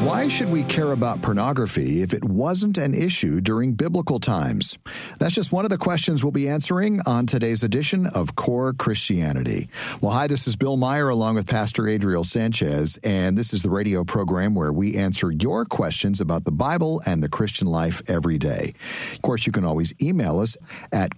Why should we care about pornography if it wasn't an issue during biblical times? That's just one of the questions we'll be answering on today's edition of Core Christianity. Well, hi, this is Bill Meyer along with Pastor Adriel Sanchez, and this is the radio program where we answer your questions about the Bible and the Christian life every day. Of course, you can always email us at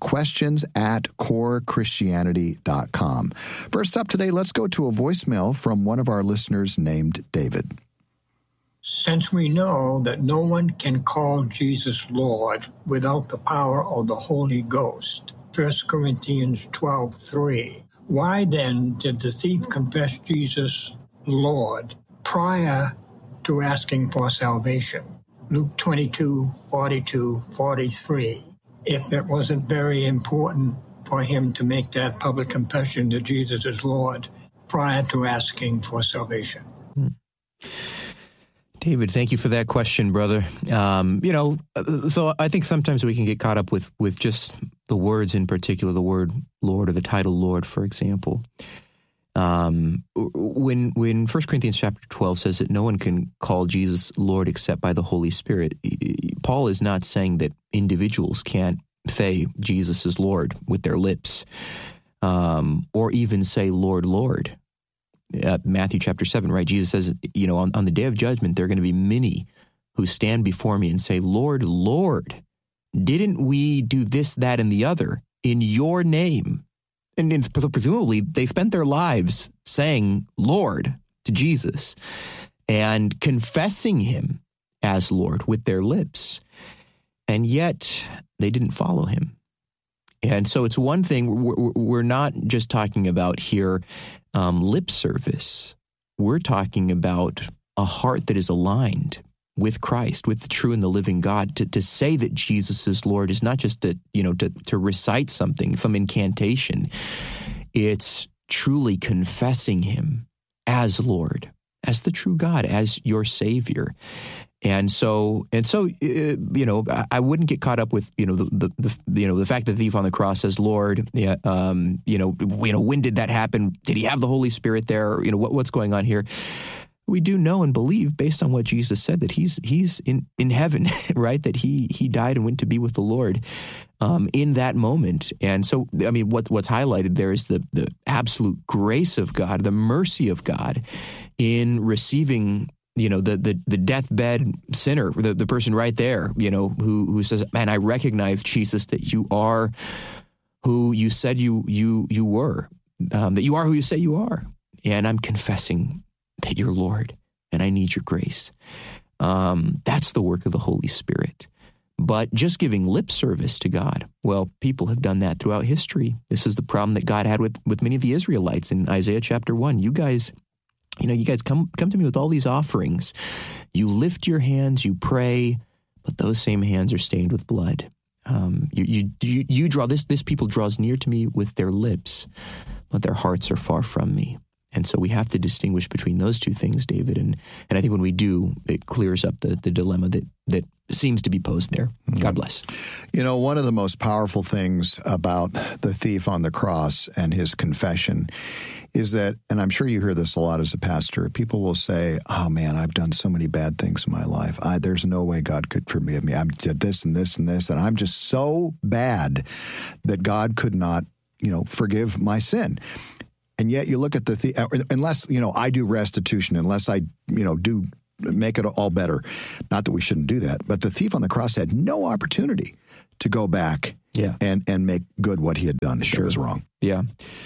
questions@corechristianity.com. First up today, let's go to a voicemail from one of our listeners named David. Since we know that no one can call Jesus Lord without the power of the Holy Ghost, 1 Corinthians 12:3, why then did the thief confess Jesus Lord prior to asking for salvation? Luke 22:42-43. If it wasn't very important for him to make that public confession that Jesus is Lord prior to asking for salvation. David, thank you for that question, brother. So I think sometimes we can get caught up with just the words in particular, the word Lord or the title Lord, for example. When 1 Corinthians chapter 12 says that no one can call Jesus Lord except by the Holy Spirit, Paul is not saying that individuals can't say Jesus is Lord with their lips, or even say Lord, Lord. Matthew chapter 7, right? Jesus says, on the day of judgment, there are going to be many who stand before me and say, Lord, Lord, didn't we do this, that, and the other in your name? And so presumably they spent their lives saying Lord to Jesus and confessing him as Lord with their lips. And yet they didn't follow him. And so it's one thing, we're not just talking about here lip service. We're talking about a heart that is aligned with Christ, with the true and the living God. To say that Jesus is Lord is not just to recite something, some incantation. It's truly confessing him as Lord, as the true God, as your Savior. And so, I wouldn't get caught up with, the fact that the thief on the cross says, Lord, when did that happen? Did he have the Holy Spirit there? What's going on here? We do know and believe, based on what Jesus said, that he's in heaven, right? That he died and went to be with the Lord in that moment. And so, what's highlighted there is the absolute grace of God, the mercy of God in receiving the deathbed sinner, the person right there, who says, man, I recognize, Jesus, that you are who you said you were, that you are who you say you are. And I'm confessing that you're Lord and I need your grace. That's the work of the Holy Spirit. But just giving lip service to God, well, people have done that throughout history. This is the problem that God had with many of the Israelites in Isaiah chapter 1. You guys come to me with all these offerings. You lift your hands, you pray, but those same hands are stained with blood. You draw this people draws near to me with their lips, but their hearts are far from me. And so we have to distinguish between those two things, David. And I think when we do, it clears up the dilemma that seems to be posed there. God bless. One of the most powerful things about the thief on the cross and his confession is that, and I'm sure you hear this a lot as a pastor, people will say, oh man, I've done so many bad things in my life. There's no way God could forgive me. I did this and this and this, and I'm just so bad that God could not, forgive my sin. And yet you look at the thief, unless, I do restitution, unless I, do make it all better. Not that we shouldn't do that, but the thief on the cross had no opportunity to go back and make good what he had done. Sure. It was wrong. Yeah.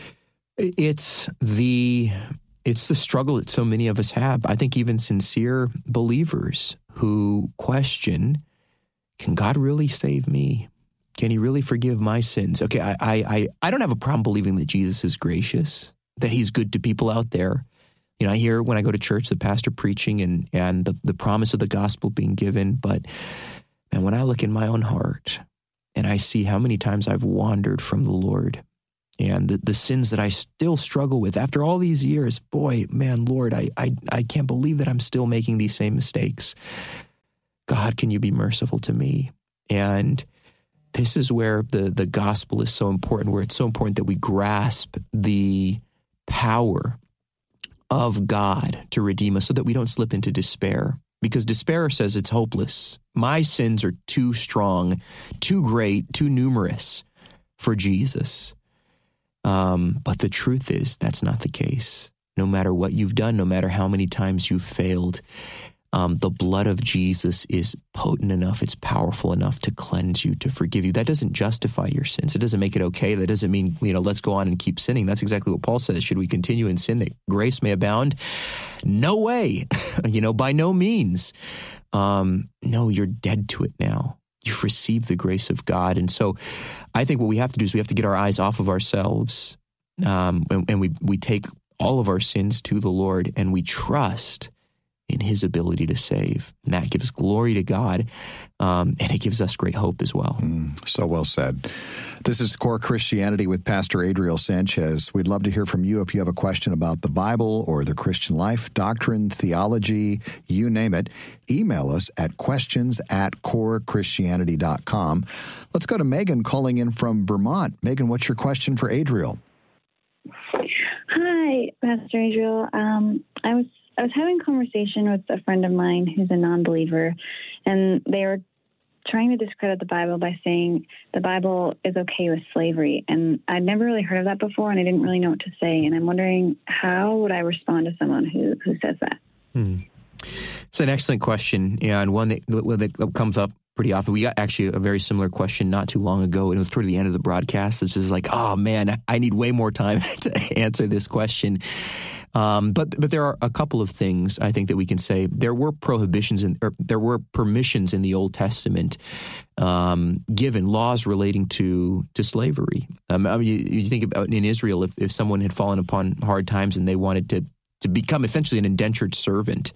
It's the struggle that so many of us have. I think even sincere believers who question, can God really save me? Can he really forgive my sins? Okay, I don't have a problem believing that Jesus is gracious, that he's good to people out there. I hear when I go to church the pastor preaching and the promise of the gospel being given. But man, when I look in my own heart and I see how many times I've wandered from the Lord, and the sins that I still struggle with after all these years, boy, man, Lord, I can't believe that I'm still making these same mistakes. God, can you be merciful to me? And this is where the gospel is so important, where it's so important that we grasp the power of God to redeem us so that we don't slip into despair. because despair says it's hopeless. My sins are too strong, too great, too numerous for Jesus. But the truth is that's not the case. No matter what you've done, no matter how many times you've failed, the blood of Jesus is potent enough, it's powerful enough to cleanse you, to forgive you. That doesn't justify your sins. It doesn't make it okay. That doesn't mean, let's go on and keep sinning. That's exactly what Paul says. Should we continue in sin that grace may abound? No way. By no means. No, you're dead to it now. You've received the grace of God. And so I think what we have to do is we have to get our eyes off of ourselves, and we take all of our sins to the Lord, and we trust in his ability to save. And that gives glory to God, and it gives us great hope as well. So well said. This is Core Christianity with Pastor Adriel Sanchez. We'd love to hear from you if you have a question about the Bible or the Christian life, doctrine, theology, you name it. Email us at questions@corechristianity.com. Let's go to Megan calling in from Vermont. Megan, what's your question for Adriel? Hi, Pastor Adriel. I was having a conversation with a friend of mine who's a non-believer, and they were trying to discredit the Bible by saying the Bible is okay with slavery. And I'd never really heard of that before, and I didn't really know what to say. And I'm wondering, how would I respond to someone who says that? It's an excellent question, and one that comes up pretty often. We got actually a very similar question not too long ago, and it was toward the end of the broadcast. It's just like, oh man, I need way more time to answer this question. But there are a couple of things I think that we can say. There were permissions in the Old Testament given, laws relating to slavery. You think about in Israel, if someone had fallen upon hard times and they wanted to become essentially an indentured servant,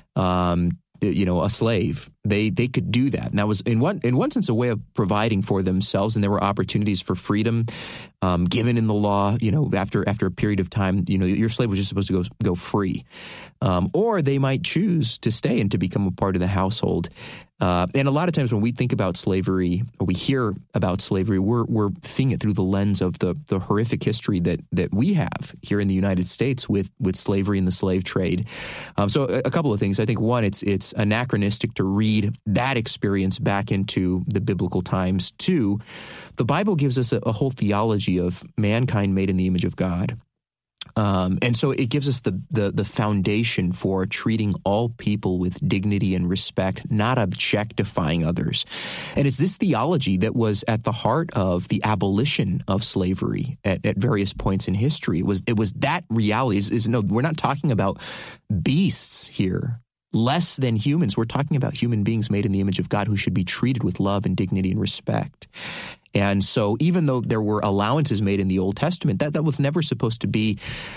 a slave, they could do that. And that was in one sense a way of providing for themselves, and there were opportunities for freedom given in the law. After a period of time, your slave was just supposed to go free, or they might choose to stay and to become a part of the household. And a lot of times when we think about slavery, or we hear about slavery, we're seeing it through the lens of the horrific history that we have here in the United States with slavery and the slave trade. So a couple of things. I think one, it's anachronistic to read that experience back into the biblical times. Two, the Bible gives us a whole theology of mankind made in the image of God. And so it gives us the foundation for treating all people with dignity and respect, not objectifying others. And it's this theology that was at the heart of the abolition of slavery at various points in history. It was that reality. No, we're not talking about beasts here, less than humans. We're talking about human beings made in the image of God who should be treated with love and dignity and respect. And so even though there were allowances made in the Old Testament, that was never supposed to be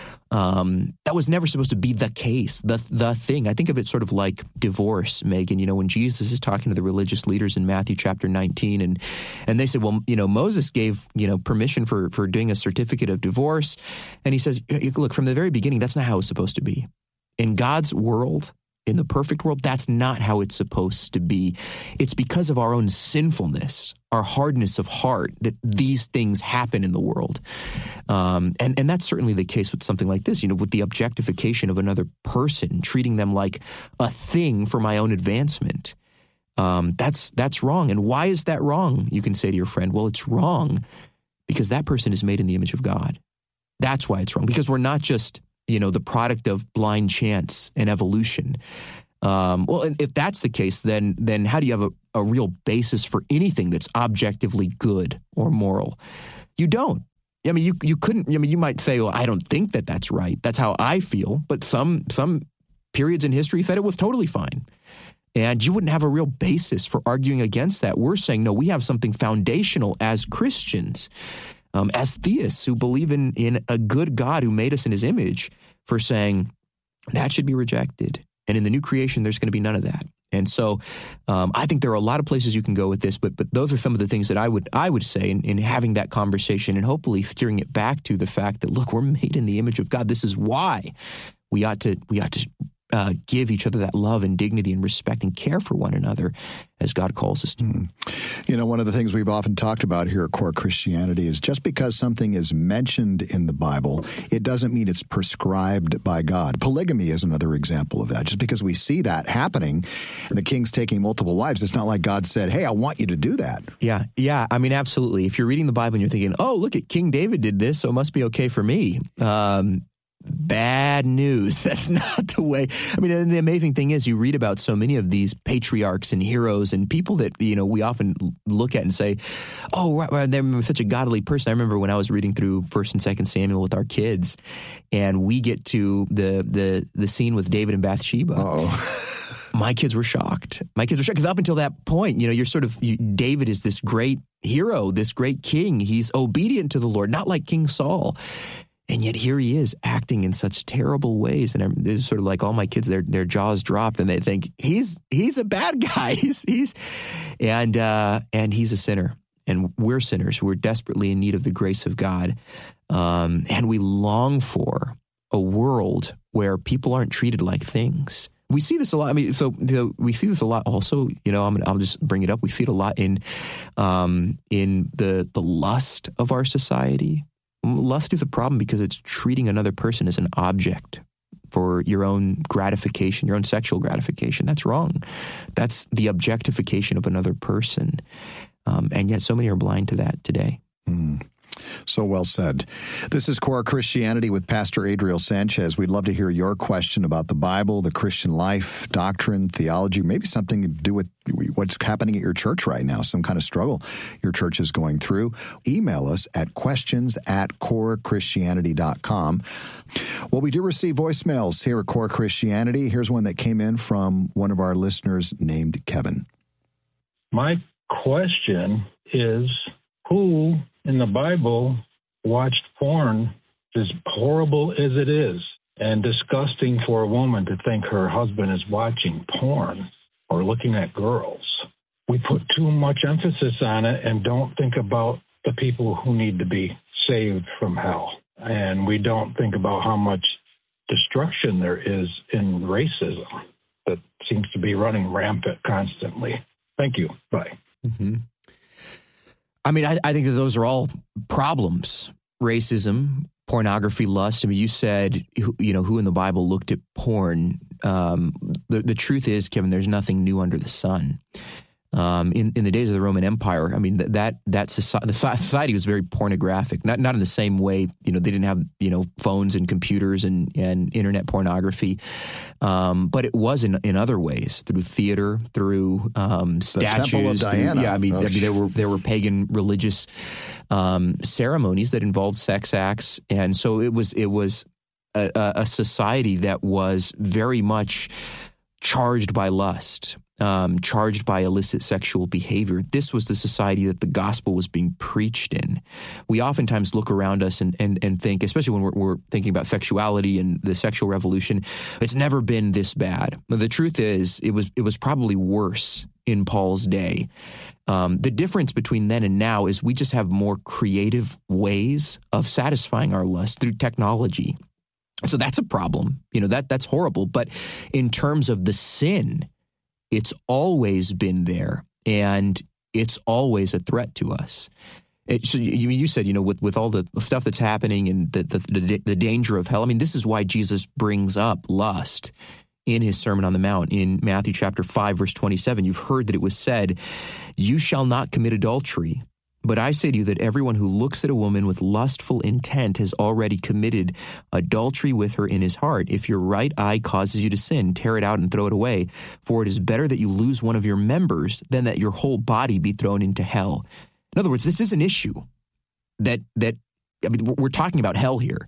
the case, the thing. I think of it sort of like divorce, Megan. When Jesus is talking to the religious leaders in Matthew chapter 19, and they said, well, Moses gave, permission for doing a certificate of divorce. And he says, look, from the very beginning, that's not how it's supposed to be. In God's world, in the perfect world, that's not how it's supposed to be. It's because of our own sinfulness, our hardness of heart, that these things happen in the world. And that's certainly the case with something like this, with the objectification of another person, treating them like a thing for my own advancement. That's wrong. And why is that wrong? You can say to your friend, well, it's wrong because that person is made in the image of God. That's why it's wrong, because we're not just the product of blind chance and evolution. Well, and if that's the case, then how do you have a real basis for anything that's objectively good or moral? You don't. You couldn't. You might say, well, I don't think that that's right. That's how I feel. But some periods in history said it was totally fine. And you wouldn't have a real basis for arguing against that. We're saying, no, we have something foundational as Christians, as theists who believe in a good God who made us in his image, for saying that should be rejected. And in the new creation, there's going to be none of that. And so I think there are a lot of places you can go with this, but those are some of the things that I would say in having that conversation, and hopefully steering it back to the fact that, look, we're made in the image of God. This is why we ought to give each other that love and dignity and respect and care for one another as God calls us to. You know, one of the things we've often talked about here at Core Christianity is just because something is mentioned in the Bible, it doesn't mean it's prescribed by God. Polygamy is another example of that. Just because we see that happening, and the king's taking multiple wives, it's not like God said, hey, I want you to do that. Yeah. I mean, absolutely. If you're reading the Bible and you're thinking, oh, look at King David did this, so it must be okay for me. Bad news. That's not the way. I mean, and the amazing thing is you read about so many of these patriarchs and heroes and people that, you know, we often look at and say, oh, right, they're such a godly person. I remember when I was reading through 1st and 2nd Samuel with our kids, and we get to the scene with David and Bathsheba. Uh-oh. My kids were shocked. Because up until that point, you know, David is this great hero, this great king. He's obedient to the Lord, not like King Saul. And yet here he is acting in such terrible ways. And it's sort of like all my kids, their jaws dropped and they think he's a bad guy. He's a sinner. And we're sinners. We're desperately in need of the grace of God. And we long for a world where people aren't treated like things. We see this a lot. I mean, we see this a lot also, you know, I'll just bring it up. We see it a lot in the lust of our society. Lust is a problem because it's treating another person as an object for your own gratification, your own sexual gratification. That's wrong. That's the objectification of another person. And yet so many are blind to that today. So well said. This is Core Christianity with Pastor Adriel Sanchez. We'd love to hear your question about the Bible, the Christian life, doctrine, theology, maybe something to do with what's happening at your church right now, some kind of struggle your church is going through. Email us at questions@corechristianity.com. Well, we do receive voicemails here at Core Christianity. Here's one that came in from one of our listeners named Kevin. My question is, who in the Bible watched porn as horrible as it is and disgusting for a woman to think her husband is watching porn or looking at girls? We put too much emphasis on it and don't think about the people who need to be saved from hell. And we don't think about how much destruction there is in racism that seems to be running rampant constantly. Thank you. Bye. Mm-hmm. I mean, I think that those are all problems. Racism, pornography, lust. I mean, you said, you know, who in the Bible looked at porn. The truth is, Kevin, there's nothing new under the sun. In the days of the Roman Empire, I mean, the society was very pornographic, not in the same way, you know, they didn't have, you know, phones and computers and internet pornography, but it was in other ways, through theater, through statues. The Temple of Diana. I mean, there were pagan religious ceremonies that involved sex acts, and so it was a society that was very much charged by lust. Charged by illicit sexual behavior. This was the society that the gospel was being preached in. We oftentimes look around us and think, especially when we're thinking about sexuality and the sexual revolution, it's never been this bad. But the truth is, it was probably worse in Paul's day. The difference between then and now is we just have more creative ways of satisfying our lust through technology. So that's a problem. You know, that's horrible. But in terms of the sin, it's always been there, and it's always a threat to us. So you said, you know, with all the stuff that's happening and the danger of hell. I mean, this is why Jesus brings up lust in his Sermon on the Mount in Matthew chapter 5, verse 27. You've heard that it was said, "You shall not commit adultery. But I say to you that everyone who looks at a woman with lustful intent has already committed adultery with her in his heart. If your right eye causes you to sin, tear it out and throw it away. For it is better that you lose one of your members than that your whole body be thrown into hell." In other words, this is an issue that I mean, we're talking about hell here.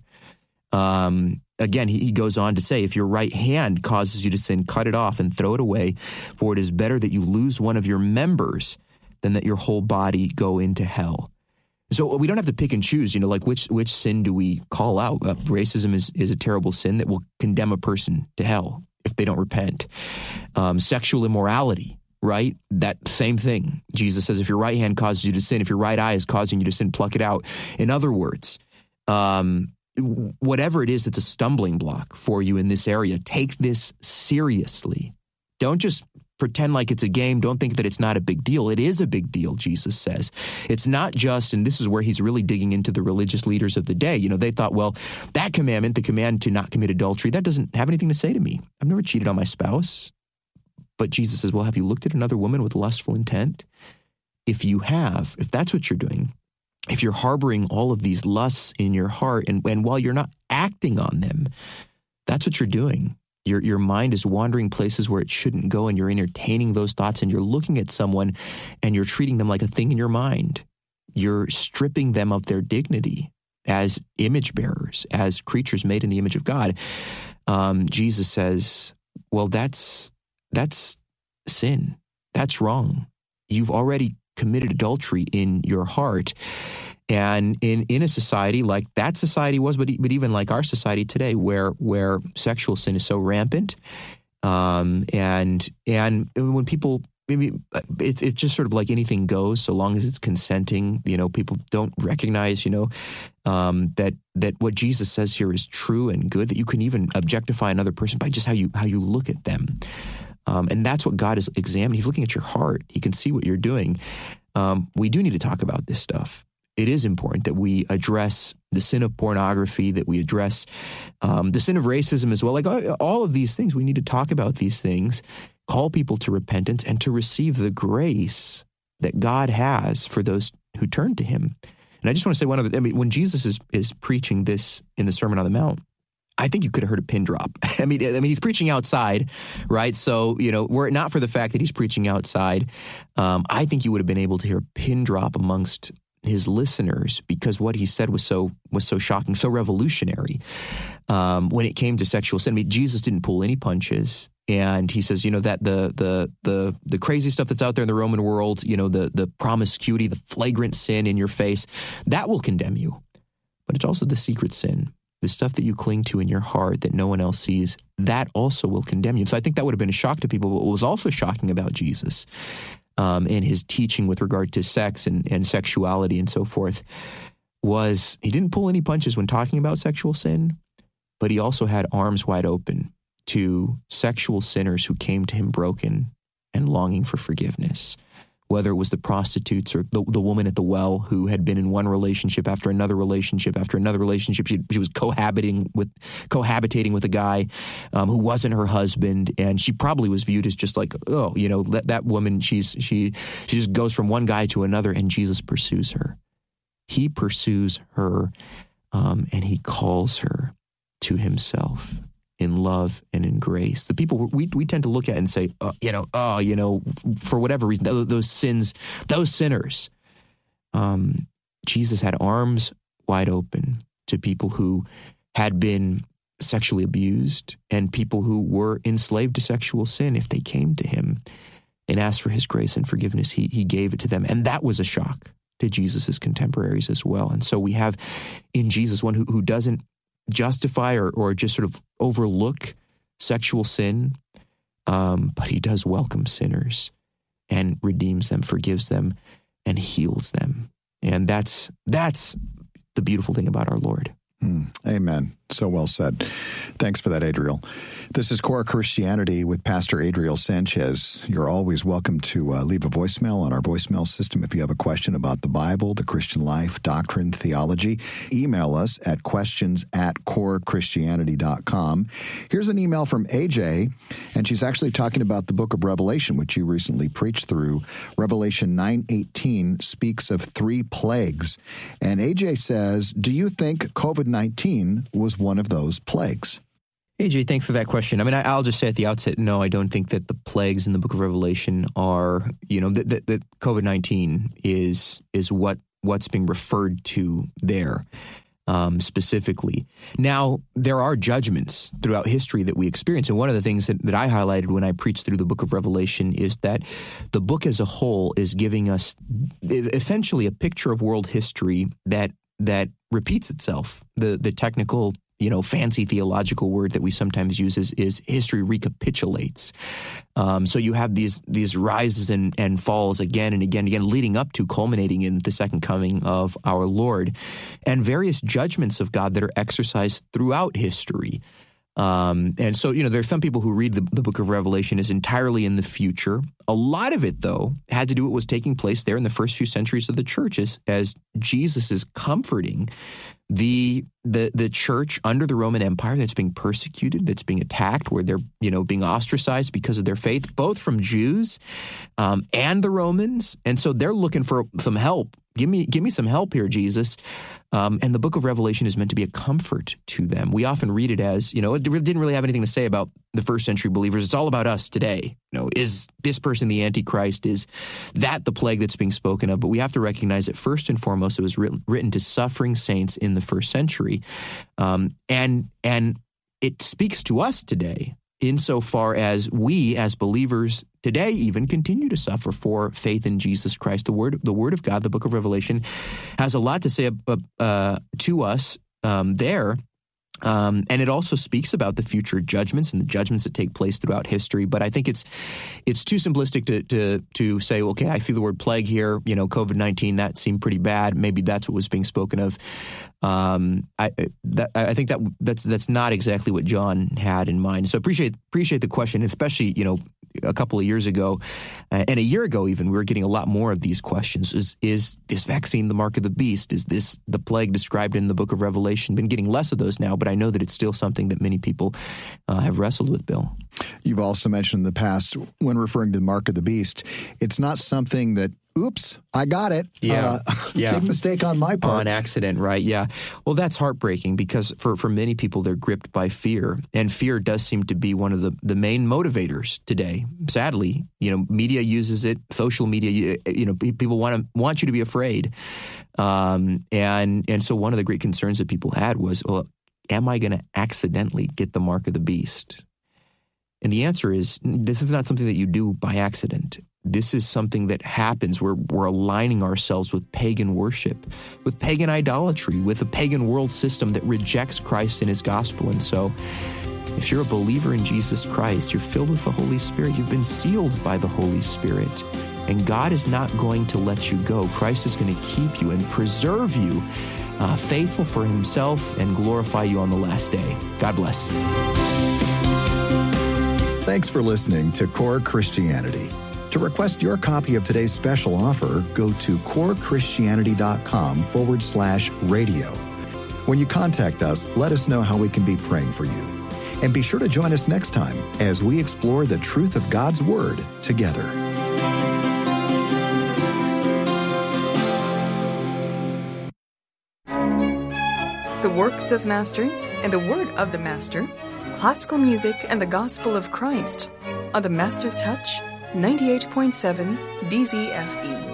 Again, he goes on to say, if your right hand causes you to sin, cut it off and throw it away. For it is better that you lose one of your members than that your whole body go into hell. So we don't have to pick and choose, you know, like which sin do we call out? Racism is a terrible sin that will condemn a person to hell if they don't repent. Sexual immorality, right? That same thing. Jesus says, if your right hand causes you to sin, if your right eye is causing you to sin, pluck it out. In other words, whatever it is that's a stumbling block for you in this area, take this seriously. Don't just pretend like it's a game. Don't think that it's not a big deal. It is a big deal, Jesus says. It's not just, and this is where he's really digging into the religious leaders of the day. They thought, well, that commandment, the command to not commit adultery, that doesn't have anything to say to me. I've never cheated on my spouse. But Jesus says, well, have you looked at another woman with lustful intent? If you have, if that's what you're doing, if you're harboring all of these lusts in your heart, and while you're not acting on them, that's what you're doing. Your mind is wandering places where it shouldn't go, and you're entertaining those thoughts, and you're looking at someone and you're treating them like a thing in your mind. You're stripping them of their dignity as image bearers, as creatures made in the image of God. Jesus says, well, that's sin. That's wrong. You've already committed adultery in your heart. And in a society like that society was, but even like our society today, where sexual sin is so rampant, and when people, maybe it's just sort of like anything goes, so long as it's consenting. People don't recognize, that what Jesus says here is true and good. That you can even objectify another person by just how you look at them, and that's what God is examining. He's looking at your heart. He can see what you're doing. We do need to talk about this stuff. It is important that we address the sin of pornography, that we address the sin of racism as well. Like all of these things, we need to talk about these things, call people to repentance, and to receive the grace that God has for those who turn to him. And I just want to say one other thing. When Jesus is preaching this in the Sermon on the Mount, I think you could have heard a pin drop. I mean, he's preaching outside, right? So, were it not for the fact that he's preaching outside, I think you would have been able to hear a pin drop amongst his listeners, because what he said was so shocking, so revolutionary. When it came to sexual sin, Jesus didn't pull any punches, and he says, that the crazy stuff that's out there in the Roman world, the promiscuity, the flagrant sin in your face, that will condemn you. But it's also the secret sin, the stuff that you cling to in your heart that no one else sees, that also will condemn you. So I think that would have been a shock to people. But what was also shocking about Jesus, and his teaching with regard to sex and sexuality and so forth, was he didn't pull any punches when talking about sexual sin, but he also had arms wide open to sexual sinners who came to him broken and longing for forgiveness. Whether it was the prostitutes or the woman at the well who had been in one relationship after another relationship after another relationship. She was cohabitating with a guy who wasn't her husband, and she probably was viewed as just like, that woman, she just goes from one guy to another, and Jesus pursues her. He pursues her, and he calls her to himself in love and in grace. The people we tend to look at and say, for whatever reason, those sinners. Jesus had arms wide open to people who had been sexually abused and people who were enslaved to sexual sin. If they came to him and asked for his grace and forgiveness, he gave it to them. And that was a shock to Jesus's contemporaries as well. And so we have in Jesus one who doesn't justify or just sort of overlook sexual sin, but he does welcome sinners and redeems them, forgives them, and heals them. And that's the beautiful thing about our Lord. Amen. So well said. Thanks for that, Adriel. This is Core Christianity with Pastor Adriel Sanchez. You're always welcome to leave a voicemail on our voicemail system if you have a question about the Bible, the Christian life, doctrine, theology. Email us at questions@corechristianity.com. Here's an email from AJ, and she's actually talking about the book of Revelation, which you recently preached through. Revelation 9:18 speaks of 3 plagues. And AJ says, do you think COVID-19 was one of those plagues? AJ, thanks for that question. I mean, I'll just say at the outset, no, I don't think that the plagues in the book of Revelation are, that COVID-19 is what's being referred to there specifically. Now, there are judgments throughout history that we experience. And one of the things that I highlighted when I preached through the book of Revelation is that the book as a whole is giving us essentially a picture of world history that repeats itself. The technical fancy theological word that we sometimes use is history recapitulates. So you have these rises and falls again and again and again, leading up to culminating in the second coming of our Lord, and various judgments of God that are exercised throughout history. And so, there are some people who read the book of Revelation as entirely in the future. A lot of it, though, had to do with what was taking place there in the first few centuries of the church as Jesus is comforting the church under the Roman Empire that's being persecuted, that's being attacked, where they're, being ostracized because of their faith, both from Jews and the Romans. And so they're looking for some help. Give me some help here, Jesus. And the book of Revelation is meant to be a comfort to them. We often read it as, it didn't really have anything to say about the first century believers. It's all about us today. Is this person the Antichrist? Is that the plague that's being spoken of? But we have to recognize that first and foremost, it was written to suffering saints in the first century. And it speaks to us today insofar as we as believers today even continue to suffer for faith in Jesus Christ. The Word of God, the book of Revelation, has a lot to say to us there. And it also speaks about the future judgments and the judgments that take place throughout history. But I think it's too simplistic to say, okay, I see the word plague here, COVID-19, that seemed pretty bad. Maybe that's what was being spoken of. I think that's not exactly what John had in mind. So appreciate the question, especially, a couple of years ago and a year ago even, we were getting a lot more of these questions. Is this vaccine the mark of the beast? Is this the plague described in the book of Revelation? Been getting less of those now, but I know that it's still something that many people have wrestled with, Bill. You've also mentioned in the past, when referring to the mark of the beast, it's not something that, oops, I got it. Yeah. Big mistake on my part. On accident, right? Yeah. Well, that's heartbreaking because for many people, they're gripped by fear. And fear does seem to be one of the main motivators today. Sadly, media uses it, social media, people want you to be afraid. And so one of the great concerns that people had was, well, am I going to accidentally get the mark of the beast? And the answer is, this is not something that you do by accident. This is something that happens. We're aligning ourselves with pagan worship, with pagan idolatry, with a pagan world system that rejects Christ and his gospel. And so if you're a believer in Jesus Christ, you're filled with the Holy Spirit, you've been sealed by the Holy Spirit, and God is not going to let you go. Christ is going to keep you and preserve you faithful for himself and glorify you on the last day. God bless. Thanks for listening to Core Christianity. To request your copy of today's special offer, go to corechristianity.com/radio. When you contact us, let us know how we can be praying for you. And be sure to join us next time as we explore the truth of God's Word together. The works of masters and the word of the master, classical music and the gospel of Christ on the Master's Touch 98.7 DZFE.